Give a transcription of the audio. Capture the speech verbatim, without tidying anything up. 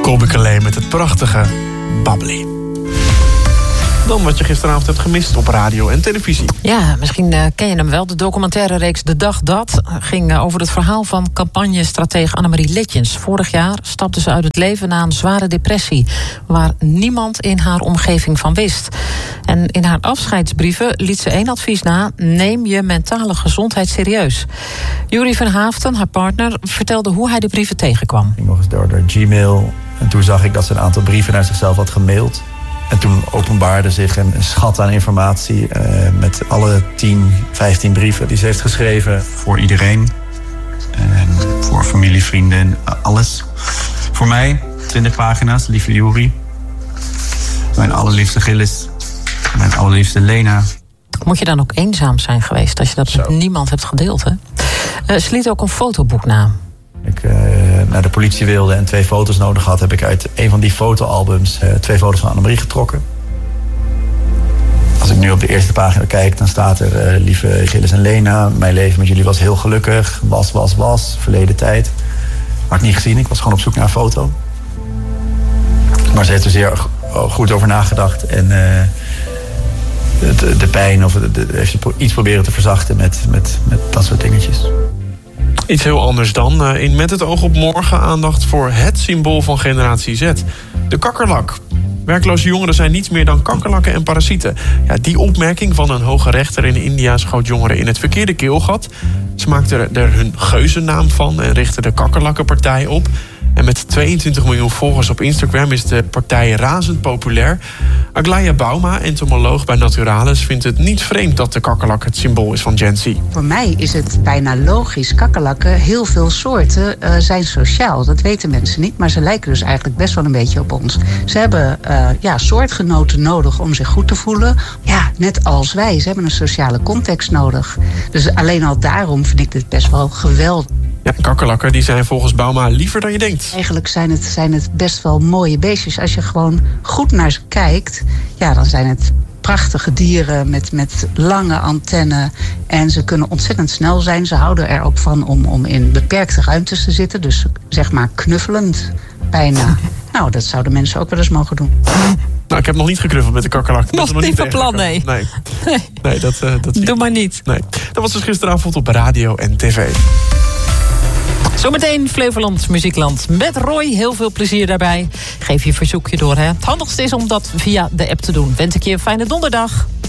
Colby Calais met het prachtige Bubbly. Dan wat je gisteravond hebt gemist op radio en televisie. Ja, misschien uh, ken je hem wel. De documentaire reeks De Dag Dat ging uh, over het verhaal van campagnestratege Annemarie Letjens. Vorig jaar stapte ze uit het leven na een zware depressie, waar niemand in haar omgeving van wist. En in haar afscheidsbrieven liet ze één advies na: neem je mentale gezondheid serieus. Juri van Haaften, haar partner, vertelde hoe hij de brieven tegenkwam. Ik ging nog eens door de Gmail en toen zag ik dat ze een aantal brieven naar zichzelf had gemaild. En toen openbaarde zich een schat aan informatie uh, met alle tien, vijftien brieven die ze heeft geschreven. Voor iedereen. En voor familie, vrienden, alles. Voor mij, twintig pagina's, lieve Juri. Mijn allerliefste Gilles. Mijn allerliefste Lena. Moet je dan ook eenzaam zijn geweest als je dat Zo. met niemand hebt gedeeld, hè? Uh, ze liet ook een fotoboek na. Ik uh, naar de politie wilde en twee foto's nodig had, heb ik uit een van die fotoalbums uh, twee foto's van Annemarie getrokken. Als ik nu op de eerste pagina kijk, dan staat er uh, lieve Gilles en Lena, mijn leven met jullie was heel gelukkig, was, was, was, verleden tijd. Had ik niet gezien, ik was gewoon op zoek naar een foto. Maar ze heeft er zeer goed over nagedacht en uh, de, de pijn of de, de, heeft ze iets proberen te verzachten met, met, met dat soort dingetjes. Iets heel anders dan. In Met het oog op morgen aandacht voor het symbool van generatie Z. De kakkerlak. Werkloze jongeren zijn niets meer dan kakkerlakken en parasieten. Ja, die opmerking van een hoge rechter in India schoot jongeren in het verkeerde keelgat. Ze maakten er hun geuzennaam van en richtten de kakkerlakkenpartij op. En met tweeëntwintig miljoen volgers op Instagram is de partij razend populair. Aglaya Bauma, entomoloog bij Naturalis, vindt het niet vreemd dat de kakkerlak het symbool is van Gen Z. Voor mij is het bijna logisch. Kakkerlakken, heel veel soorten, uh, zijn sociaal. Dat weten mensen niet, maar ze lijken dus eigenlijk best wel een beetje op ons. Ze hebben uh, ja, soortgenoten nodig om zich goed te voelen. Ja, net als wij. Ze hebben een sociale context nodig. Dus alleen al daarom vind ik dit best wel geweldig. Ja, kakkerlakken die zijn volgens Bauma liever dan je denkt. Eigenlijk zijn het, zijn het best wel mooie beestjes. Als je gewoon goed naar ze kijkt, ja, dan zijn het prachtige dieren met, met lange antennen. En ze kunnen ontzettend snel zijn. Ze houden er ook van om, om in beperkte ruimtes te zitten. Dus zeg maar knuffelend bijna. Nou, dat zouden mensen ook wel eens mogen doen. Nou, ik heb nog niet geknuffeld met de kakkerlak. Nog niet van plan, nee. Nee, nee. nee dat, uh, dat Doe maar niet. Nee. Dat was dus gisteravond op radio en tv. Zometeen Flevoland Muziekland met Roy. Heel veel plezier daarbij. Geef je verzoekje door, hè. Het handigste is om dat via de app te doen. Wens ik je een fijne donderdag.